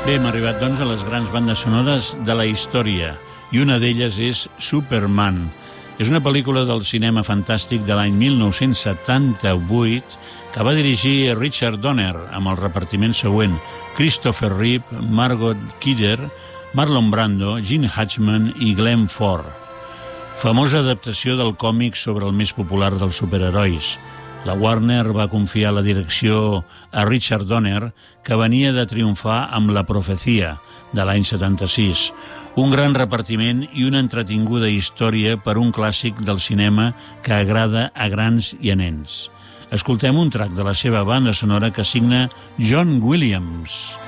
Bé, hem arribat, doncs, a les grans bandes sonores de la història, i una d'elles és Superman. És una pel·lícula del cinema fantàstic de l'any 1978 que va dirigir Richard Donner amb el repartiment següent: Christopher Reeve, Margot Kidder, Marlon Brando, Gene Hackman i Glenn Ford. Famosa adaptació del còmic sobre el més popular dels superherois. La Warner va confiar la direcció a Richard Donner, que venia de triomfar amb La Profecia, de l'any 76. Un gran repartiment i una entretinguda història per un clàssic del cinema que agrada a grans i a nens. Escoltem un track de la seva banda sonora que signa John Williams.